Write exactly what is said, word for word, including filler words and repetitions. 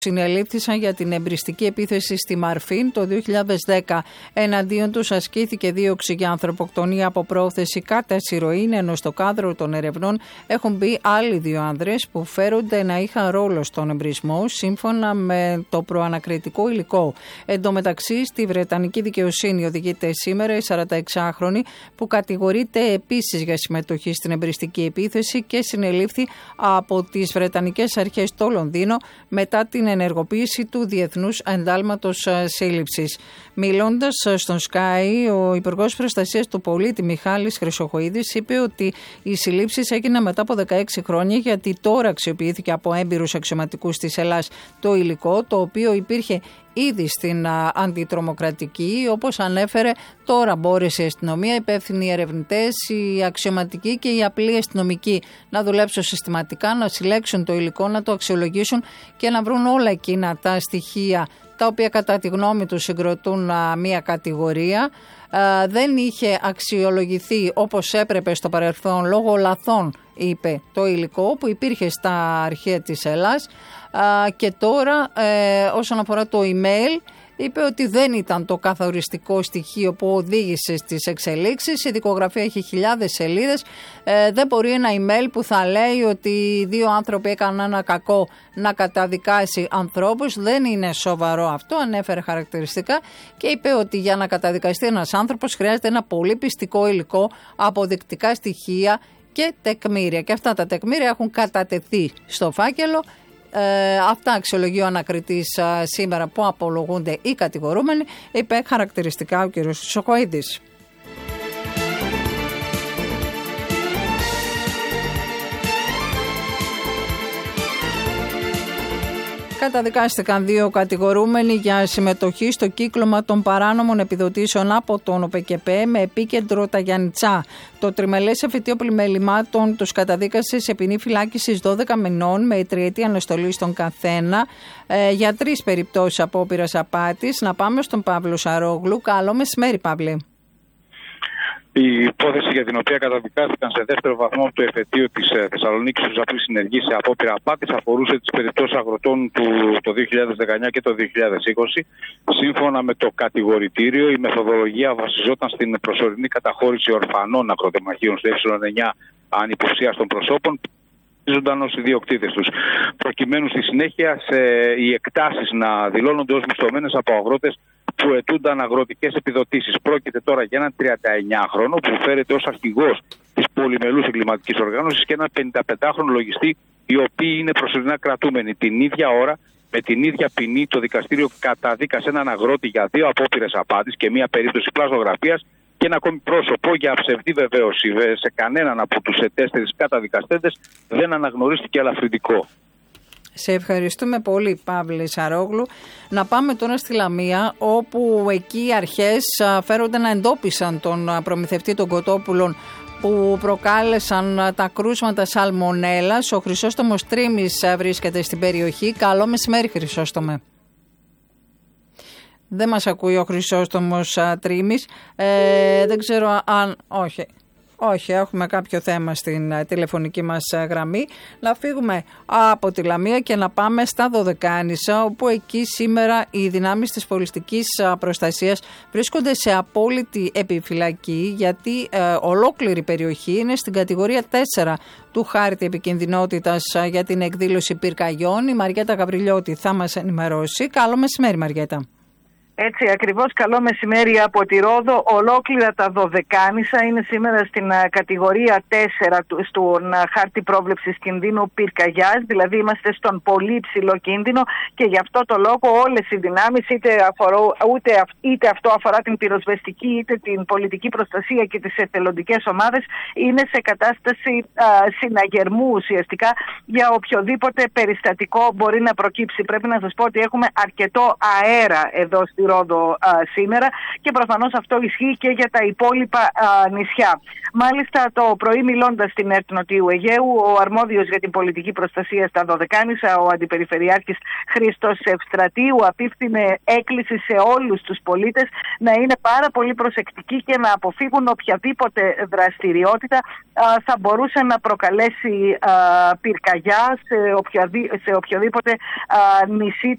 συνελήφθησαν για την εμπριστική επίθεση στη Μαρφίν το δύο χιλιάδες δέκα. Εναντίον τους ασκήθηκε δίωξη για ανθρωποκτονία από πρόθεση κατά ηρωίνη, ενώ στο κάδρο των ερευνών έχουν μπει άλλοι δύο άνδρες που φέρονται να είχαν ρόλο στον εμπρισμό, σύμφωνα με το προανακριτικό υλικό. Εν τω μεταξύ, στη Βρετανική δικαιοσύνη οδηγείται σήμερα η σαρανταεξάχρονη, που κατηγορείται επίσης για συμμετοχή στην εμπριστική επίθεση και συνελήφθη από τις Βρετανικές αρχές στο Λονδίνο μετά την ενεργοποίηση του Διεθνούς Εντάλματος Σύλληψης. Μιλώντας στον Sky, ο Υπουργός Προστασίας του Πολίτη Μιχάλης Χρυσοχοΐδης είπε ότι οι συλλήψεις έγιναν μετά από δεκαέξι χρόνια, γιατί τώρα αξιοποιήθηκε από έμπειρους αξιωματικούς της Ελλάς το υλικό, το οποίο υπήρχε ήδη στην α, αντιτρομοκρατική. Όπως ανέφερε, τώρα μπόρεσε η αστυνομία, οι υπεύθυνοι ερευνητές, οι αξιωματικοί και οι απλοί αστυνομικοί να δουλέψουν συστηματικά, να συλλέξουν το υλικό, να το αξιολογήσουν και να βρουν όλα εκείνα τα στοιχεία τα οποία κατά τη γνώμη τους συγκροτούν α, μία κατηγορία. Α, δεν είχε αξιολογηθεί όπως έπρεπε στο παρελθόν λόγω λαθών, είπε, το υλικό που υπήρχε στα αρχεία της Ελλάς. Α, και τώρα ε, όσον αφορά το email, είπε ότι δεν ήταν το καθοριστικό στοιχείο που οδήγησε στις εξελίξεις. Η δικογραφία έχει χιλιάδες σελίδες. Ε, δεν μπορεί ένα email που θα λέει ότι δύο άνθρωποι έκαναν ένα κακό να καταδικάσει ανθρώπους. Δεν είναι σοβαρό αυτό, ανέφερε χαρακτηριστικά και είπε ότι για να καταδικαστεί ένας άνθρωπος χρειάζεται ένα πολύ πιστικό υλικό, αποδεικτικά στοιχεία και τεκμήρια. Και αυτά τα τεκμήρια έχουν κατατεθεί στο φάκελο. Ε, αυτά αξιολογεί ο ανακριτής ε, σήμερα που απολογούνται οι κατηγορούμενοι, είπε χαρακτηριστικά ο κ. Χρυσοχοΐδης. Καταδικάστηκαν δύο κατηγορούμενοι για συμμετοχή στο κύκλωμα των παράνομων επιδοτήσεων από τον ΟΠΕΚΕΠΕ με επίκεντρο τα Γιαννιτσά. Το τριμελές εφετείο πλημελημάτων τους καταδίκασε σε ποινή φυλάκισης δώδεκα μηνών με τριετή αναστολή στον καθένα ε, για τρεις περιπτώσεις απόπειρας απάτης. Να πάμε στον Παύλο Σαρόγλου. Καλό μεσημέρι, Παύλη. Η υπόθεση για την οποία καταδικάστηκαν σε δεύτερο βαθμό του εφετείου της Θεσσαλονίκης τους απλή συνεργή σε απόπειρα απάτης αφορούσε τις περιπτώσεις αγροτών του το δύο χιλιάδες δεκαεννιά και το δύο χιλιάδες είκοσι. Σύμφωνα με το κατηγορητήριο, η μεθοδολογία βασιζόταν στην προσωρινή καταχώρηση ορφανών αγροτεμαχίων στο ε εννιά ανυποψίας των προσώπων, ζούνταν ως ιδιοκτήτες τους. Προκειμένου στη συνέχεια σε οι εκτάσεις να δηλώνονται ως μισθωμένες από αγρότες που αιτούνταν αγροτικές επιδοτήσεις. Πρόκειται τώρα για έναν τριανταεννιάχρονο που φέρεται ως αρχηγός της πολυμελούς εγκληματικής οργάνωσης και έναν πενηνταπεντάχρονο λογιστή, οι οποίοι είναι προσωρινά κρατούμενοι. Την ίδια ώρα, με την ίδια ποινή, το δικαστήριο καταδίκασε έναν αγρότη για δύο απόπειρες απάτης και μία περίπτωση πλαζογραφίας και ένα ακόμη πρόσωπο για ψευδή βεβαίωση. Σε κανέναν από τους τέσσερις καταδικαστέντες δεν αναγνωρίστηκε ελαφρυντικό. Σε ευχαριστούμε πολύ, Παύλη Σαρόγλου. Να πάμε τώρα στη Λαμία, όπου εκεί οι αρχές φέρονται να εντόπισαν τον προμηθευτή των κοτόπουλων που προκάλεσαν τα κρούσματα σαλμονέλας. Ο Χρυσόστομος Τρίμης βρίσκεται στην περιοχή. Καλό μεσημέρι, Χρυσόστομε. Δεν μας ακούει ο Χρυσόστομος Τρίμης. Ε, δεν ξέρω αν... Όχι. Όχι, έχουμε κάποιο θέμα στην τηλεφωνική μας γραμμή. Να φύγουμε από τη Λαμία και να πάμε στα Δωδεκάνησα, όπου εκεί σήμερα οι δυνάμεις της πολιστικής προστασίας βρίσκονται σε απόλυτη επιφυλακή, γιατί ε, ολόκληρη η περιοχή είναι στην κατηγορία τέσσερα του χάρτη επικινδυνότητας για την εκδήλωση πυρκαγιών. Η Μαριέτα Γαβριλιώτη θα μας ενημερώσει. Καλό μεσημέρι, Μαριέτα. Έτσι ακριβώς, καλό μεσημέρι από τη Ρόδο. Ολόκληρα τα Δωδεκάνησα είναι σήμερα στην uh, κατηγορία τέσσερα του, στον uh, χάρτη πρόβλεψης κινδύνου πυρκαγιάς, δηλαδή είμαστε στον πολύ υψηλό κίνδυνο και γι' αυτό το λόγο όλες οι δυνάμεις, είτε, αφορώ, ούτε, είτε αυτό αφορά την πυροσβεστική είτε την πολιτική προστασία και τις εθελοντικές ομάδες, είναι σε κατάσταση uh, συναγερμού ουσιαστικά για οποιοδήποτε περιστατικό μπορεί να προκύψει. Πρέπει να σας πω ότι έχουμε αρκετό αέρα εδώ στη Ρόδο α, σήμερα και προφανώς αυτό ισχύει και για τα υπόλοιπα α, νησιά. Μάλιστα το πρωί, μιλώντας στην ΕΡΤ Νοτιού Αιγαίου, ο αρμόδιος για την πολιτική προστασία στα Δωδεκάνησα, ο Αντιπεριφερειάρχης Χρήστος Ευστρατείου, απίφθινε έκκληση σε όλους τους πολίτες να είναι πάρα πολύ προσεκτικοί και να αποφύγουν οποιαδήποτε δραστηριότητα α, θα μπορούσε να προκαλέσει α, πυρκαγιά σε, οποιαδή, σε οποιοδήποτε α, νησί